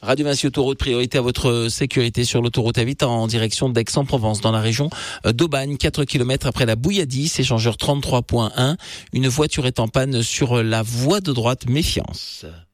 Radio Vinci Autoroute, priorité à votre sécurité sur l'autoroute A8 en direction d'Aix-en-Provence dans la région d'Aubagne, 4 km après la Bouilladis, échangeur 33.1. Une voiture est en panne sur la voie de droite, méfiance.